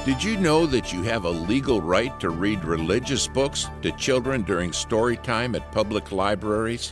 Did you know that you have a legal right to read religious books to children during story time at public libraries?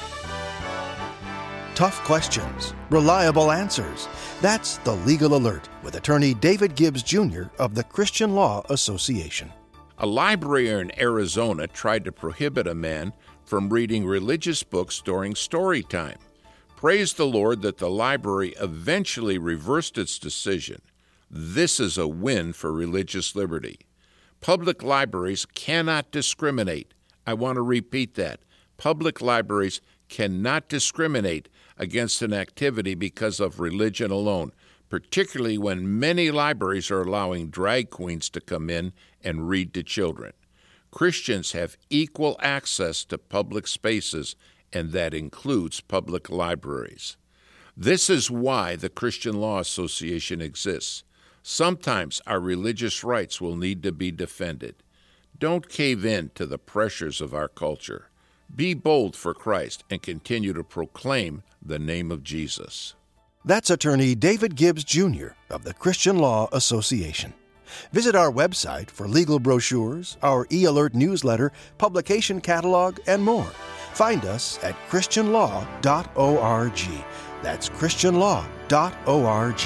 Tough questions, reliable answers. That's the Legal Alert with attorney David Gibbs Jr. of the Christian Law Association. A library in Arizona tried to prohibit a man from reading religious books during story time. Praise the Lord that the library eventually reversed its decision. This is a win for religious liberty. Public libraries cannot discriminate. I want to repeat that. Public libraries cannot discriminate against an activity because of religion alone, particularly when many libraries are allowing drag queens to come in and read to children. Christians have equal access to public spaces, and that includes public libraries. This is why the Christian Law Association exists. Sometimes our religious rights will need to be defended. Don't cave in to the pressures of our culture. Be bold for Christ and continue to proclaim the name of Jesus. That's attorney David Gibbs Jr. of the Christian Law Association. Visit our website for legal brochures, our e-alert newsletter, publication catalog, and more. Find us at christianlaw.org. That's christianlaw.org.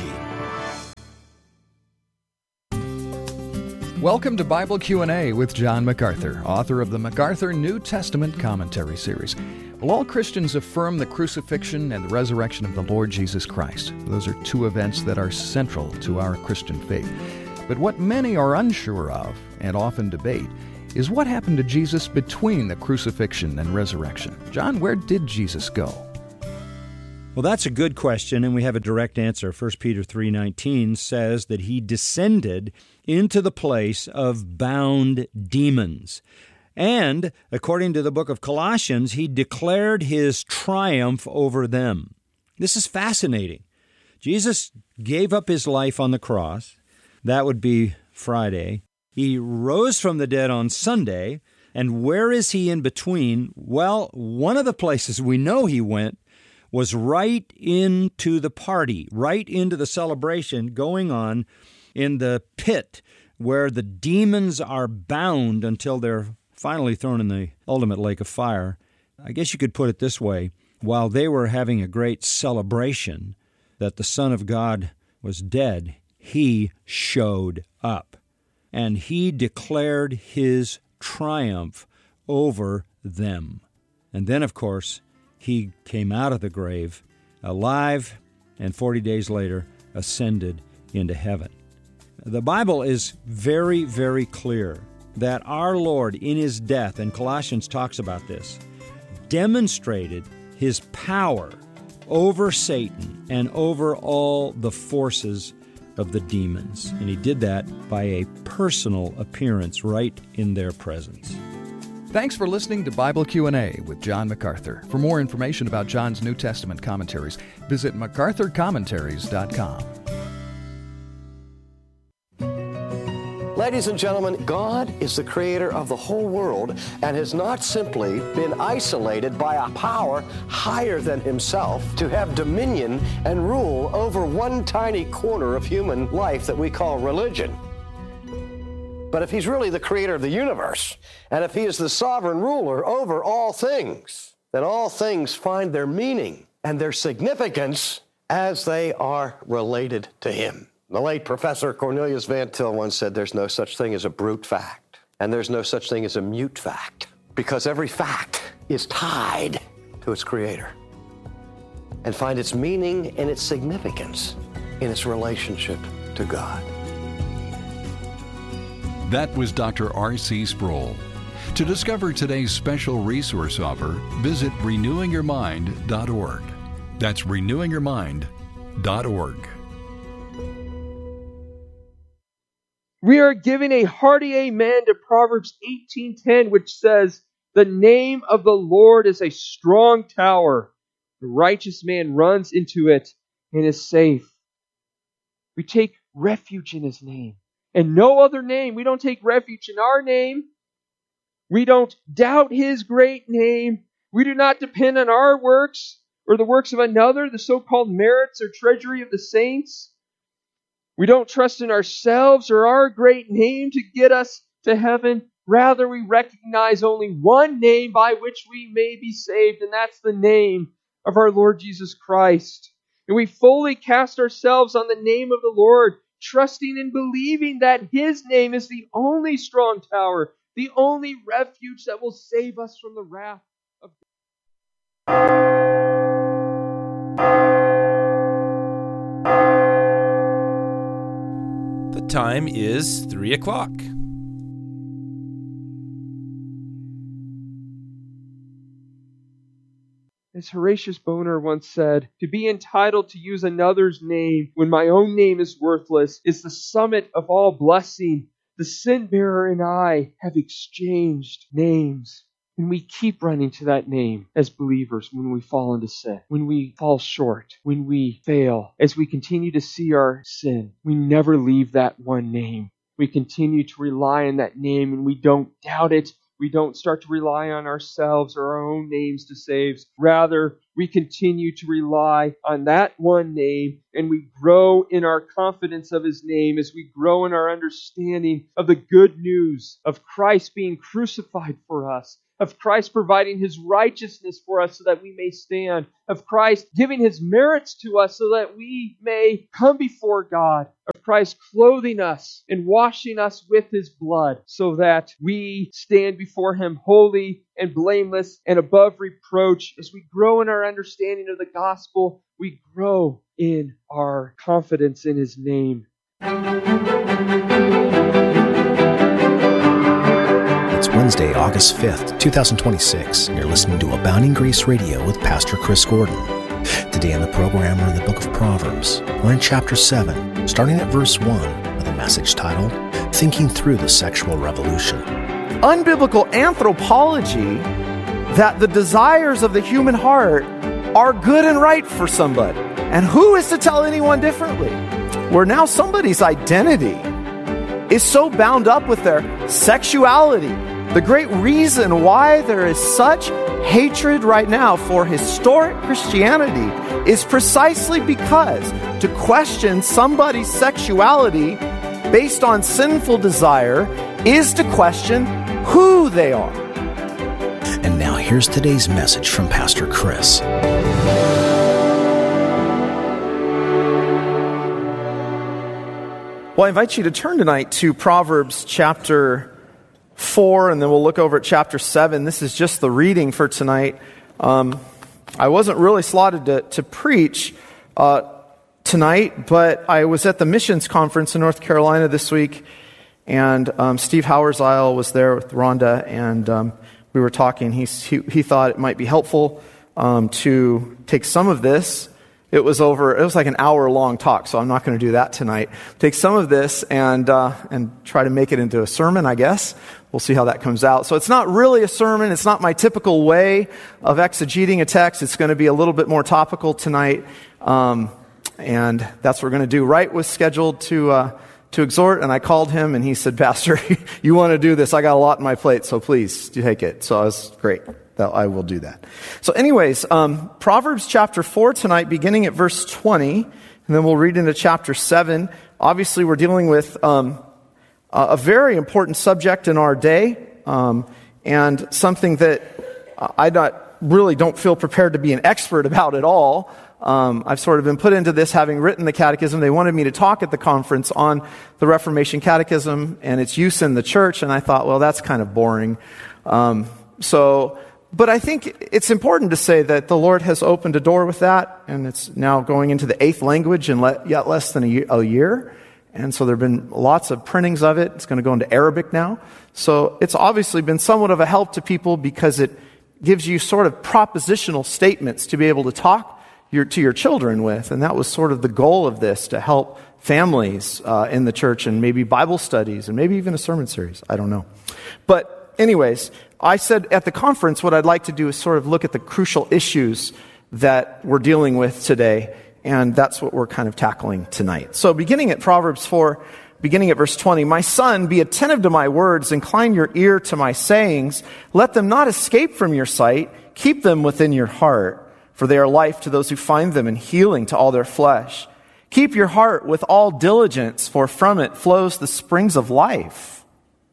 Welcome to Bible Q&A with John MacArthur, author of the MacArthur New Testament Commentary Series. Well, all Christians affirm the crucifixion and the resurrection of the Lord Jesus Christ. Those are two events that are central to our Christian faith. But what many are unsure of, and often debate, is what happened to Jesus between the crucifixion and resurrection. John, where did Jesus go? Well, that's a good question, and we have a direct answer. 1 Peter 3:19 says that he descended into the place of bound demons. And, according to the book of Colossians, he declared his triumph over them. This is fascinating. Jesus gave up his life on the cross. That would be Friday. He rose from the dead on Sunday. And where is he in between? Well, one of the places we know he went was right into the party, right into the celebration going on in the pit where the demons are bound until they're finally thrown in the ultimate lake of fire. I guess you could put it this way. While they were having a great celebration that the Son of God was dead, he showed up, and he declared his triumph over them. And then, of course, he came out of the grave alive, and 40 days later ascended into heaven. The Bible is very, very clear that our Lord in his death, and Colossians talks about this, demonstrated his power over Satan and over all the forces of the demons. And he did that by a personal appearance right in their presence. Thanks for listening to Bible Q&A with John MacArthur. For more information about John's New Testament commentaries, visit MacArthurCommentaries.com. Ladies and gentlemen, God is the creator of the whole world and has not simply been isolated by a power higher than himself to have dominion and rule over one tiny corner of human life that we call religion. But if he's really the creator of the universe, and if he is the sovereign ruler over all things, then all things find their meaning and their significance as they are related to him. The late Professor Cornelius Van Til once said there's no such thing as a brute fact, and there's no such thing as a mute fact, because every fact is tied to its creator and find its meaning and its significance in its relationship to God. That was Dr. R.C. Sproul. To discover today's special resource offer, visit renewingyourmind.org. That's renewingyourmind.org. We are giving a hearty amen to Proverbs 18:10, which says, "The name of the Lord is a strong tower. The righteous man runs into it and is safe." We take refuge in his name and no other name. We don't take refuge in our name. We don't doubt his great name. We do not depend on our works or the works of another, the so-called merits or treasury of the saints. We don't trust in ourselves or our great name to get us to heaven. Rather, we recognize only one name by which we may be saved, and that's the name of our Lord Jesus Christ. And we fully cast ourselves on the name of the Lord, trusting and believing that His name is the only strong tower, the only refuge that will save us from the wrath of God. The time is 3 o'clock. As Horatius Bonar once said, to be entitled to use another's name when my own name is worthless is the summit of all blessing. The sin-bearer and I have exchanged names. And we keep running to that name as believers when we fall into sin, when we fall short, when we fail. As we continue to see our sin, we never leave that one name. We continue to rely on that name, and we don't doubt it. We don't start to rely on ourselves or our own names to save. Rather, we continue to rely on that one name, and we grow in our confidence of His name as we grow in our understanding of the good news of Christ being crucified for us, of Christ providing His righteousness for us so that we may stand, of Christ giving His merits to us so that we may come before God, of Christ clothing us and washing us with His blood so that we stand before Him holy and blameless and above reproach. As we grow in our understanding of the gospel, we grow in our confidence in His name. It's Wednesday, August 5th, 2026, and you're listening to Abounding Grace Radio with Pastor Chris Gordon. Today in the program, we're in the book of Proverbs. We're in chapter 7, starting at verse 1, with a message titled, Thinking Through the Sexual Revolution. Unbiblical anthropology that the desires of the human heart are good and right for somebody. And who is to tell anyone differently? Where now somebody's identity is so bound up with their sexuality. The great reason why there is such hatred right now for historic Christianity is precisely because to question somebody's sexuality based on sinful desire is to question who they are. And now here's today's message from Pastor Chris. Well, I invite you to turn tonight to Proverbs chapter 4, and then we'll look over at chapter 7. This is just the reading for tonight. I wasn't really slotted to preach tonight, but I was at the missions conference in North Carolina this week, and Steve Hauersile was there with Rhonda, and we were talking. He thought it might be helpful to take some of this. It was like an hour-long talk, so I'm not going to do that tonight. Take some of this and try to make it into a sermon, I guess. We'll see how that comes out. So it's not really a sermon. It's not my typical way of exegeting a text. It's going to be a little bit more topical tonight, and that's what we're going to do. Wright was scheduled to exhort, and I called him, and he said, Pastor, you want to do this? I got a lot on my plate, so please take it. So I was great. I will do that. So anyways, Proverbs chapter 4 tonight, beginning at verse 20, and then we'll read into chapter 7. Obviously, we're dealing with a very important subject in our day, and something that I don't feel prepared to be an expert about at all. I've sort of been put into this having written the catechism. They wanted me to talk at the conference on the Reformation Catechism and its use in the church, and I thought, well, that's kind of boring. But I think it's important to say that the Lord has opened a door with that, and it's now going into the 8th language in yet less than a year. And so there have been lots of printings of it. It's going to go into Arabic now. So it's obviously been somewhat of a help to people because it gives you sort of propositional statements to be able to talk to your children with. And that was sort of the goal of this, to help families in the church, and maybe Bible studies, and maybe even a sermon series. I don't know. But anyways, I said at the conference what I'd like to do is sort of look at the crucial issues that we're dealing with today, and that's what we're kind of tackling tonight. So beginning at Proverbs 4, beginning at verse 20, My son, be attentive to my words, incline your ear to my sayings, let them not escape from your sight, keep them within your heart, for they are life to those who find them and healing to all their flesh. Keep your heart with all diligence, for from it flows the springs of life.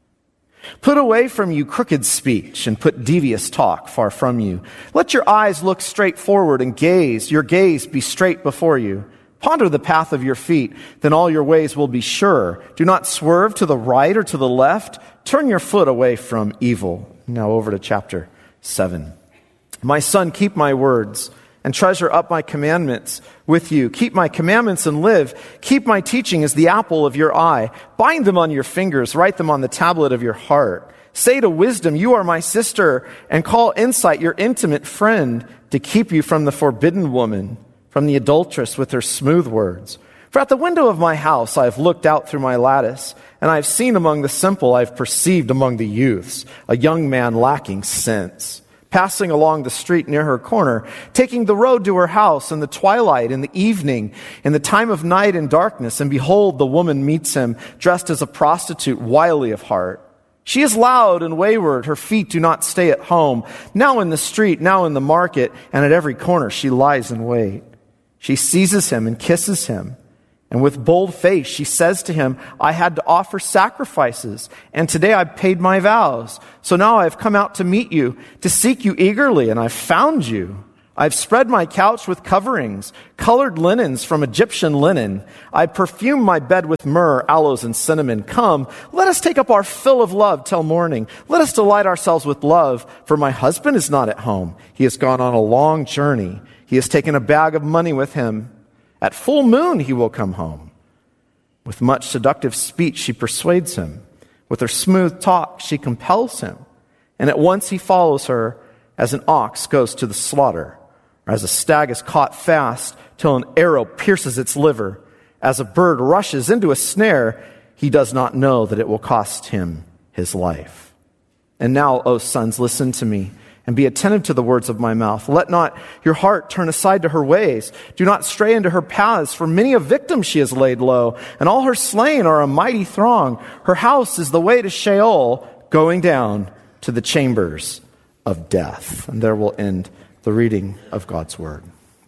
Put away from you crooked speech and put devious talk far from you. Let your eyes look straight forward and your gaze be straight before you. Ponder the path of your feet, then all your ways will be sure. Do not swerve to the right or to the left. Turn your foot away from evil. Now over to chapter 7. My son, keep my words and treasure up my commandments with you. Keep my commandments and live. Keep my teaching as the apple of your eye. Bind them on your fingers. Write them on the tablet of your heart. Say to wisdom, you are my sister, and call insight your intimate friend, to keep you from the forbidden woman, from the adulteress with her smooth words. For at the window of my house I have looked out through my lattice, and I have seen among the simple, I have perceived among the youths, a young man lacking sense, passing along the street near her corner, taking the road to her house in the twilight, in the evening, in the time of night and darkness. And behold, the woman meets him, dressed as a prostitute, wily of heart. She is loud and wayward, her feet do not stay at home. Now in the street, now in the market, and at every corner she lies in wait. She seizes him and kisses him. And with bold face, she says to him, I had to offer sacrifices, and today I paid my vows. So now I have come out to meet you, to seek you eagerly, and I've found you. I've spread my couch with coverings, colored linens from Egyptian linen. I perfume my bed with myrrh, aloes, and cinnamon. Come, let us take up our fill of love till morning. Let us delight ourselves with love, for my husband is not at home. He has gone on a long journey. He has taken a bag of money with him. At full moon he will come home. With much seductive speech she persuades him. With her smooth talk she compels him. And at once he follows her as an ox goes to the slaughter, or as a stag is caught fast till an arrow pierces its liver. As a bird rushes into a snare, he does not know that it will cost him his life. And now, O sons, listen to me, and be attentive to the words of my mouth. Let not your heart turn aside to her ways. Do not stray into her paths, for many a victim she has laid low, and all her slain are a mighty throng. Her house is the way to Sheol, going down to the chambers of death. And there will end the reading of God's word.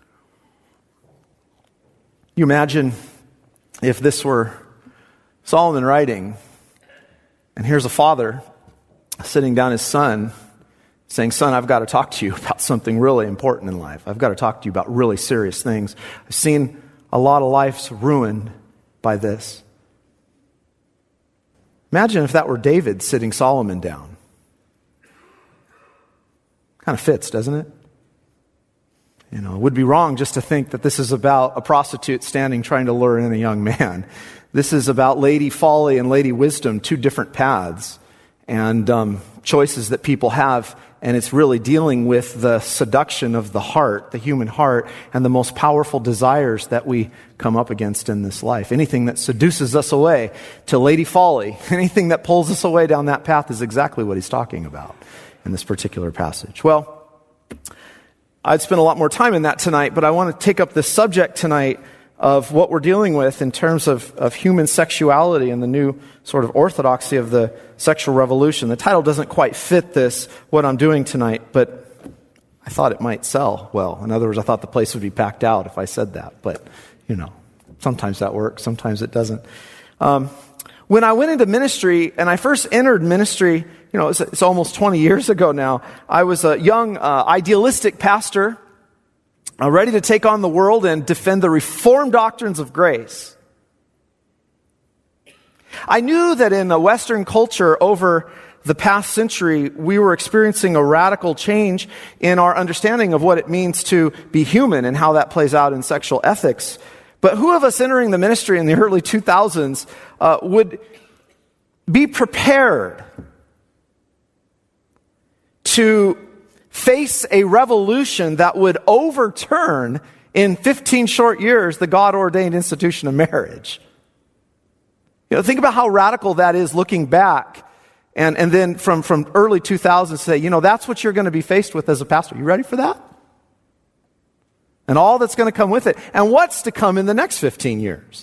You imagine if this were Solomon writing, and here's a father sitting down his son, saying, son, I've got to talk to you about something really important in life. I've got to talk to you about really serious things. I've seen a lot of lives ruined by this. Imagine if that were David sitting Solomon down. Kind of fits, doesn't it? You know, it would be wrong just to think that this is about a prostitute standing trying to lure in a young man. This is about Lady Folly and Lady Wisdom, two different paths and choices that people have. And it's really dealing with the seduction of the heart, the human heart, and the most powerful desires that we come up against in this life. Anything that seduces us away to Lady Folly, anything that pulls us away down that path is exactly what he's talking about in this particular passage. Well, I'd spend a lot more time in that tonight, but I want to take up this subject tonight of what we're dealing with in terms of human sexuality and the new sort of orthodoxy of the sexual revolution. The title doesn't quite fit this, what I'm doing tonight, but I thought it might sell well. In other words, I thought the place would be packed out if I said that, but, you know, sometimes that works, sometimes it doesn't. When I went into ministry, and I first entered ministry, you know, it's almost 20 years ago now, I was a young, idealistic pastor, ready to take on the world and defend the Reformed doctrines of grace. I knew that in the Western culture over the past century, we were experiencing a radical change in our understanding of what it means to be human and how that plays out in sexual ethics. But who of us entering the ministry in the early 2000s would be prepared to face a revolution that would overturn in 15 short years the God-ordained institution of marriage? You know, think about how radical that is looking back. And then from early 2000s say, you know, that's what you're going to be faced with as a pastor. You ready for that? And all that's going to come with it. And what's to come in the next 15 years?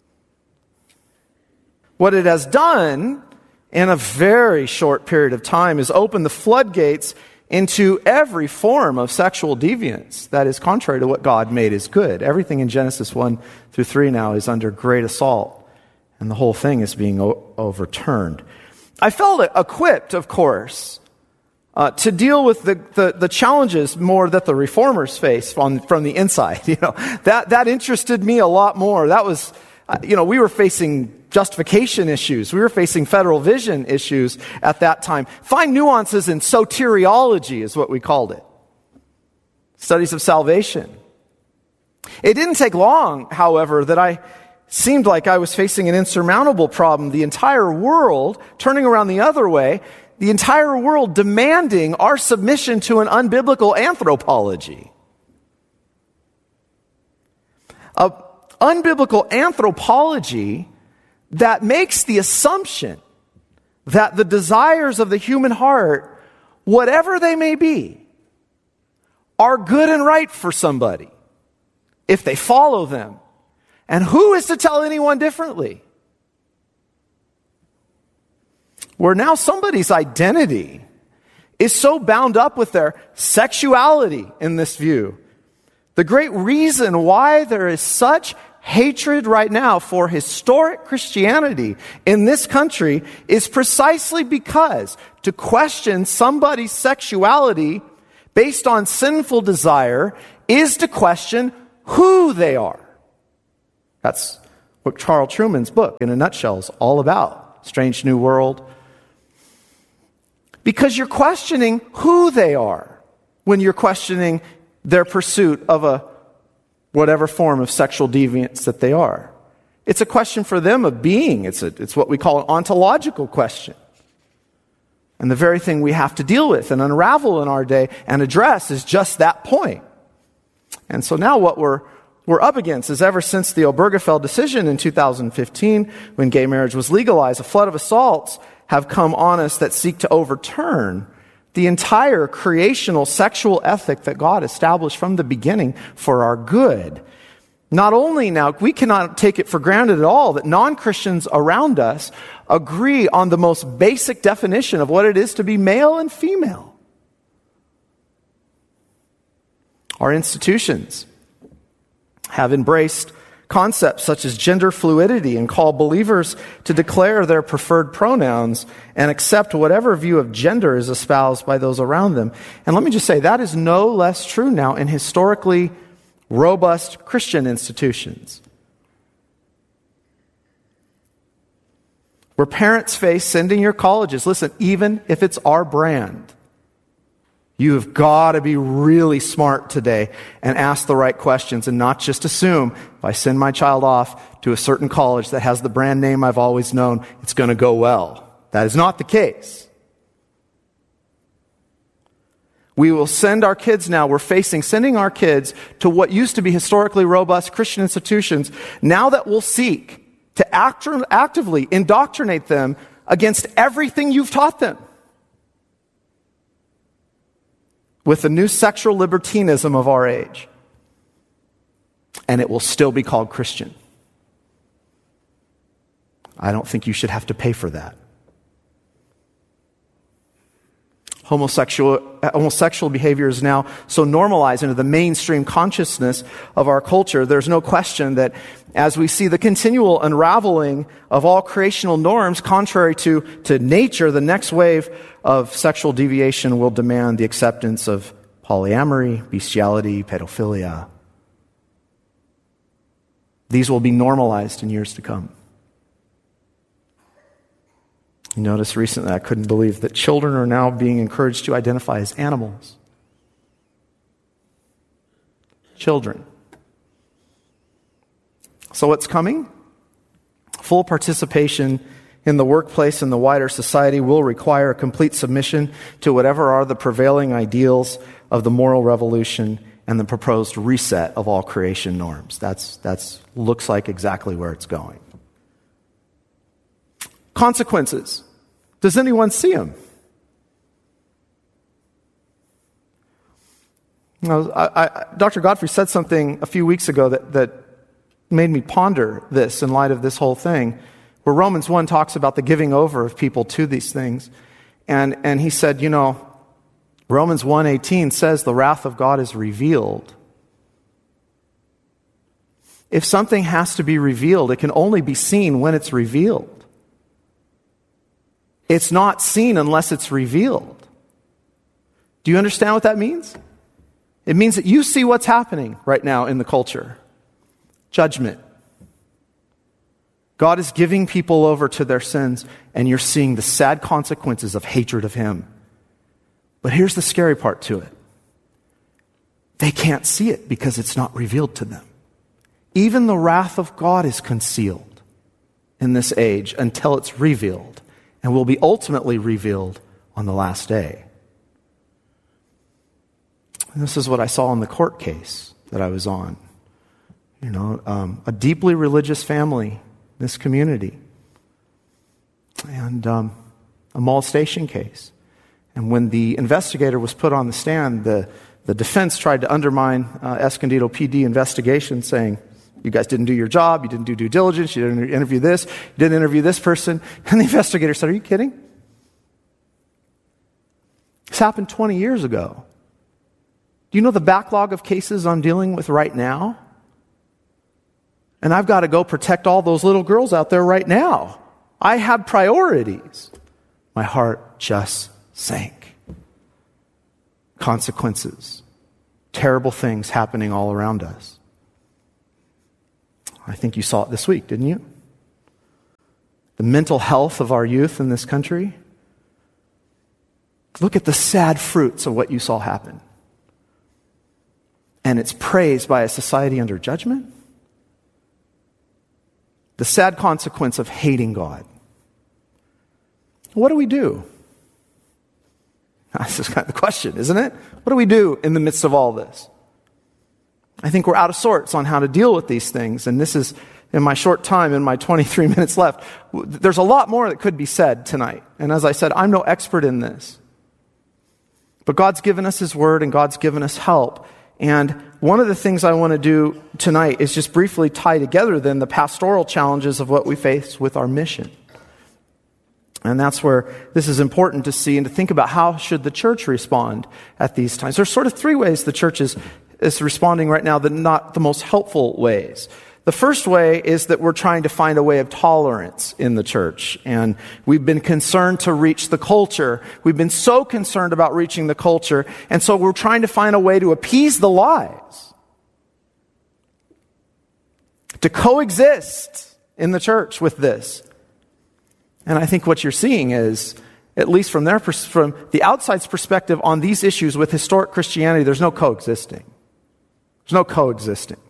What it has done in a very short period of time is open the floodgates into every form of sexual deviance that is contrary to what God made as good. Everything in Genesis 1 through 3 now is under great assault, and the whole thing is being overturned. I felt equipped, of course, to deal with the challenges more that the reformers face from the inside. That interested me a lot more. That was, we were facing justification issues. We were facing federal vision issues at that time. Fine nuances in soteriology is what we called it. Studies of salvation. It didn't take long, however, that I seemed like I was facing an insurmountable problem. The entire world turning around the other way, the entire world demanding our submission to an unbiblical anthropology. An unbiblical anthropology that makes the assumption that the desires of the human heart, whatever they may be, are good and right for somebody if they follow them. And who is to tell anyone differently? Where now somebody's identity is so bound up with their sexuality in this view. The great reason why there is such hatred right now for historic Christianity in this country is precisely because to question somebody's sexuality based on sinful desire is to question who they are. That's what Charles Truman's book, in a nutshell, is all about. Strange New World. Because you're questioning who they are when you're questioning their pursuit of whatever form of sexual deviance that they are. It's a question for them of being. It's what we call an ontological question. And the very thing we have to deal with and unravel in our day and address is just that point. And so now what we're up against is, ever since the Obergefell decision in 2015, when gay marriage was legalized, a flood of assaults have come on us that seek to overturn the entire creational sexual ethic that God established from the beginning for our good. Not only now, we cannot take it for granted at all that non-Christians around us agree on the most basic definition of what it is to be male and female. Our institutions have embraced concepts such as gender fluidity and call believers to declare their preferred pronouns and accept whatever view of gender is espoused by those around them. And let me just say, that is no less true now in historically robust Christian institutions. Where parents face sending your colleges, listen, even if it's our brand, you have got to be really smart today and ask the right questions and not just assume, if I send my child off to a certain college that has the brand name I've always known, it's going to go well. That is not the case. We will send our kids now, we're facing sending our kids to what used to be historically robust Christian institutions, now that we'll seek to actively indoctrinate them against everything you've taught them, with the new sexual libertinism of our age. And it will still be called Christian. I don't think you should have to pay for that. Homosexual behavior is now so normalized into the mainstream consciousness of our culture. There's no question that as we see the continual unraveling of all creational norms contrary to nature, the next wave of sexual deviation will demand the acceptance of polyamory, bestiality, pedophilia. These will be normalized in years to come. You notice recently, I couldn't believe that children are now being encouraged to identify as animals. Children. So what's coming? Full participation in the workplace and the wider society will require complete submission to whatever are the prevailing ideals of the moral revolution and the proposed reset of all creation norms. That's looks like exactly where it's going. Consequences. Does anyone see them? Dr. Godfrey said something a few weeks ago that made me ponder this in light of this whole thing, where Romans 1 talks about the giving over of people to these things. And he said, Romans 1:18 says the wrath of God is revealed. If something has to be revealed, it can only be seen when it's revealed. It's not seen unless it's revealed. Do you understand what that means? It means that you see what's happening right now in the culture. Judgment. God is giving people over to their sins, and you're seeing the sad consequences of hatred of Him. But here's the scary part to it. They can't see it because it's not revealed to them. Even the wrath of God is concealed in this age until it's revealed, and will be ultimately revealed on the last day. And this is what I saw in the court case that I was on. A deeply religious family, this community, and a molestation case. And when the investigator was put on the stand, the defense tried to undermine Escondido PD investigation, saying, you guys didn't do your job, you didn't do due diligence, you didn't interview this, you didn't interview this person. And the investigator said, are you kidding? This happened 20 years ago. Do you know the backlog of cases I'm dealing with right now? And I've got to go protect all those little girls out there right now. I have priorities. My heart just sank. Consequences. Terrible things happening all around us. I think you saw it this week, didn't you? The mental health of our youth in this country. Look at the sad fruits of what you saw happen. And it's praised by a society under judgment. The sad consequence of hating God. What do we do? This is kind of the question, isn't it? What do we do in the midst of all this? I think we're out of sorts on how to deal with these things. And this is, in my short time, in my 23 minutes left, there's a lot more that could be said tonight. And as I said, I'm no expert in this. But God's given us His Word and God's given us help. And one of the things I want to do tonight is just briefly tie together then the pastoral challenges of what we face with our mission. And that's where this is important to see and to think about how should the church respond at these times. There's sort of three ways the church is responding right now that are not the most helpful ways. The first way is that we're trying to find a way of tolerance in the church. And we've been concerned to reach the culture. We've been so concerned about reaching the culture. And so we're trying to find a way to appease the lies. To coexist in the church with this. And I think what you're seeing is, at least from the outside's perspective on these issues with historic Christianity, there's no coexisting. There's no coexisting.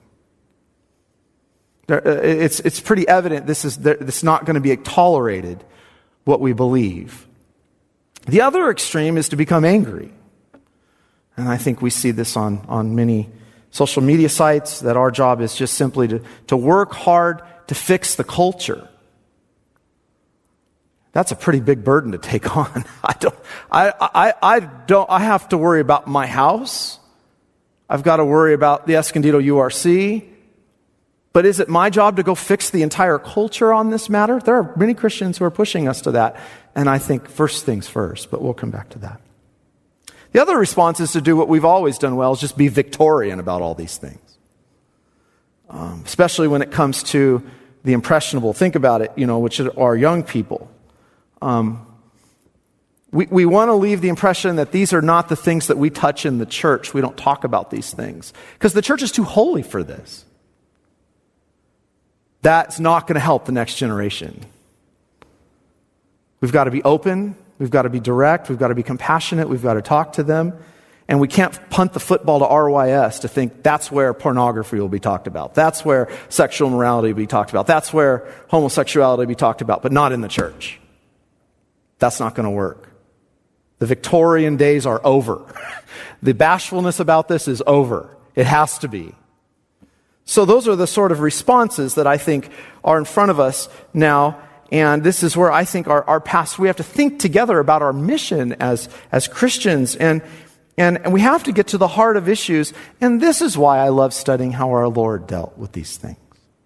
It's pretty evident this is not going to be tolerated, what we believe. The other extreme is to become angry. And I think we see this on many social media sites, that our job is just simply to work hard to fix the culture. That's a pretty big burden to take on. I have to worry about my house. I've got to worry about the Escondido URC. But is it my job to go fix the entire culture on this matter? There are many Christians who are pushing us to that. And I think first things first, but we'll come back to that. The other response is to do what we've always done well, is just be Victorian about all these things. Especially when it comes to the impressionable. Think about it, which are young people. We want to leave the impression that these are not the things that we touch in the church. We don't talk about these things. Because the church is too holy for this. That's not going to help the next generation. We've got to be open. We've got to be direct. We've got to be compassionate. We've got to talk to them. And we can't punt the football to RYS to think that's where pornography will be talked about. That's where sexual morality will be talked about. That's where homosexuality will be talked about, but not in the church. That's not going to work. The Victorian days are over. The bashfulness about this is over. It has to be. So those are the sort of responses that I think are in front of us now. And this is where I think our past, we have to think together about our mission as Christians. And we have to get to the heart of issues. And this is why I love studying how our Lord dealt with these things.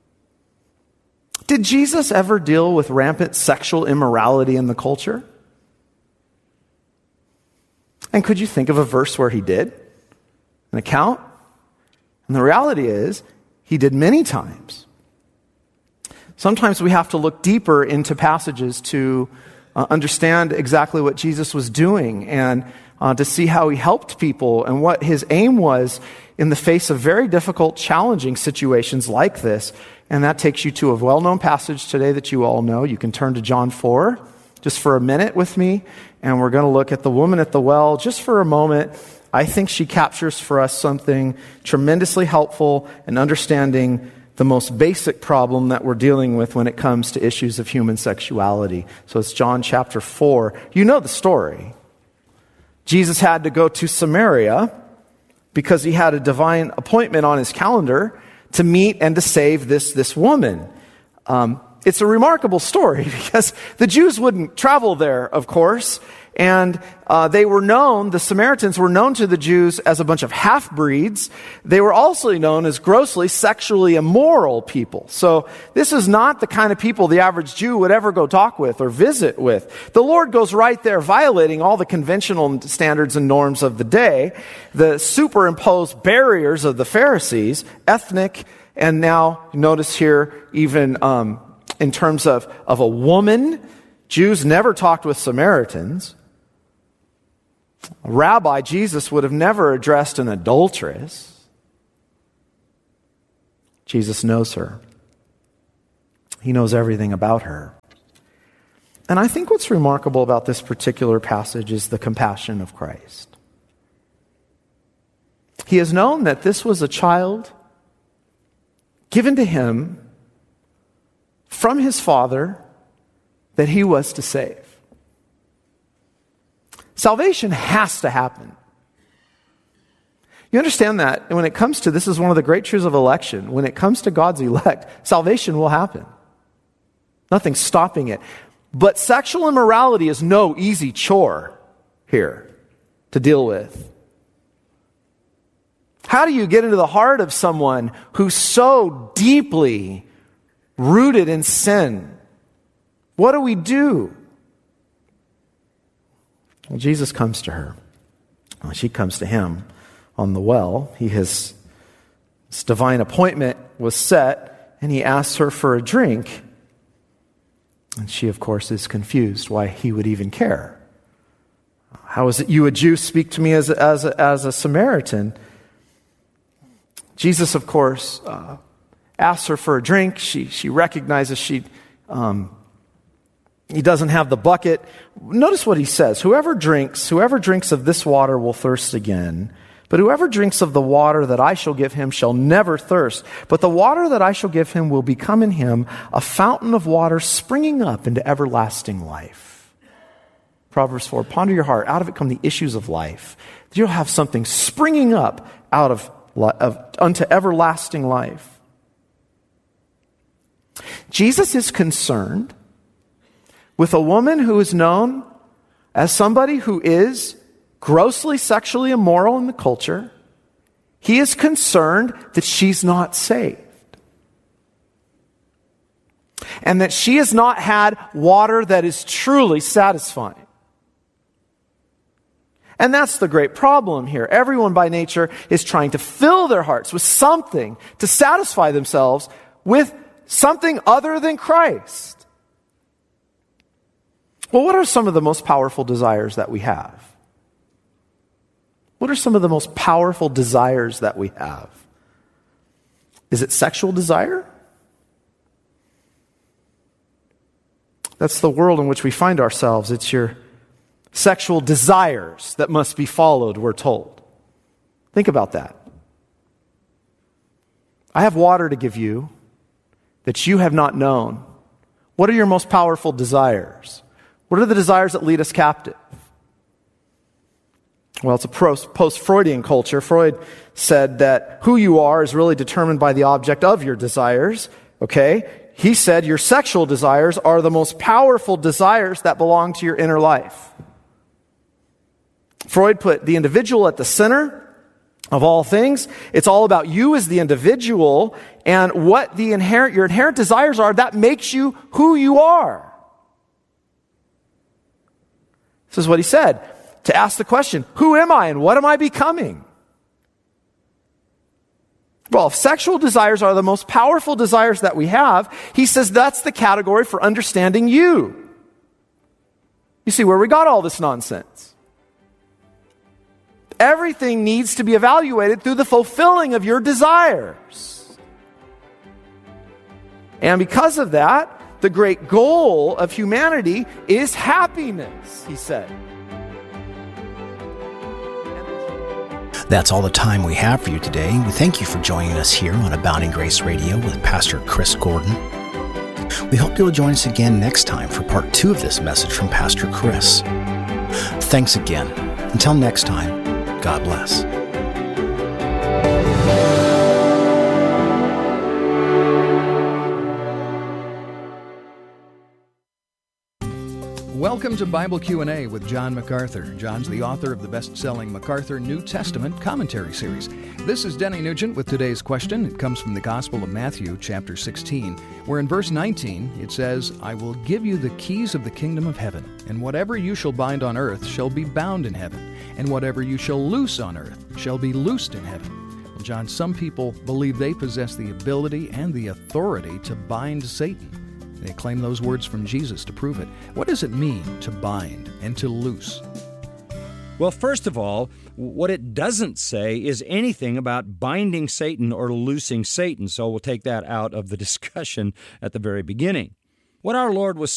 Did Jesus ever deal with rampant sexual immorality in the culture? And could you think of a verse where he did? An account? And the reality is, he did many times. Sometimes we have to look deeper into passages to understand exactly what Jesus was doing and to see how he helped people and what his aim was in the face of very difficult, challenging situations like this. And that takes you to a well-known passage today that you all know. You can turn to John 4 just for a minute with me, and we're going to look at the woman at the well just for a moment. I think she captures for us something tremendously helpful in understanding the most basic problem that we're dealing with when it comes to issues of human sexuality. So it's John chapter 4. You know the story. Jesus had to go to Samaria because he had a divine appointment on his calendar to meet and to save this woman. It's a remarkable story because the Jews wouldn't travel there, of course, and they were known, the Samaritans were known to the Jews as a bunch of half-breeds. They were also known as grossly sexually immoral people. So this is not the kind of people the average Jew would ever go talk with or visit with. The Lord goes right there violating all the conventional standards and norms of the day, the superimposed barriers of the Pharisees, ethnic, and now notice here even in terms of a woman. Jews never talked with Samaritans. A rabbi, Jesus, would have never addressed an adulteress. Jesus knows her. He knows everything about her. And I think what's remarkable about this particular passage is the compassion of Christ. He has known that this was a child given to him from his Father that he was to save. Salvation has to happen. You understand that when it comes to, this is one of the great truths of election, when it comes to God's elect, salvation will happen. Nothing's stopping it. But sexual immorality is no easy chore here to deal with. How do you get into the heart of someone who's so deeply rooted in sin? What do we do? Well, Jesus comes to her. Well, she comes to him on the well. His divine appointment was set, and he asks her for a drink. And she, of course, is confused why he would even care. How is it you, a Jew, speak to me as a Samaritan? Jesus, of course, asks her for a drink. She recognizes he doesn't have the bucket. Notice what he says. Whoever drinks of this water will thirst again. But whoever drinks of the water that I shall give him shall never thirst. But the water that I shall give him will become in him a fountain of water springing up into everlasting life. Proverbs 4, ponder your heart. Out of it come the issues of life. You'll have something springing up out of unto everlasting life. Jesus is concerned with a woman who is known as somebody who is grossly sexually immoral in the culture. He is concerned that she's not saved. And that she has not had water that is truly satisfying. And that's the great problem here. Everyone by nature is trying to fill their hearts with something to satisfy themselves with something other than Christ. Well, what are some of the most powerful desires that we have? What are some of the most powerful desires that we have? Is it sexual desire? That's the world in which we find ourselves. It's your sexual desires that must be followed, we're told. Think about that. I have water to give you that you have not known. What are your most powerful desires? What are the desires that lead us captive? Well, it's a post-Freudian culture. Freud said that who you are is really determined by the object of your desires. Okay? He said your sexual desires are the most powerful desires that belong to your inner life. Freud put the individual at the center of all things. It's all about you as the individual, and what your inherent desires are, that makes you who you are. This is what he said. to ask the question, who am I and what am I becoming? Well, if sexual desires are the most powerful desires that we have, he says that's the category for understanding you. You see where we got all this nonsense. Everything needs to be evaluated through the fulfilling of your desires. And because of that, the great goal of humanity is happiness, he said. That's all the time we have for you today. We thank you for joining us here on Abounding Grace Radio with Pastor Chris Gordon. We hope you'll join us again next time for part 2 of this message from Pastor Chris. Thanks again. Until next time, God bless. Welcome to Bible Q&A with John MacArthur. John's the author of the best-selling MacArthur New Testament Commentary Series. This is Denny Nugent with today's question. It comes from the Gospel of Matthew, chapter 16, where in verse 19 it says, I will give you the keys of the kingdom of heaven, and whatever you shall bind on earth shall be bound in heaven, and whatever you shall loose on earth shall be loosed in heaven. Well, John, some people believe they possess the ability and the authority to bind Satan. They claim those words from Jesus to prove it. What does it mean to bind and to loose? Well, first of all, what it doesn't say is anything about binding Satan or loosing Satan, so we'll take that out of the discussion at the very beginning. What our Lord was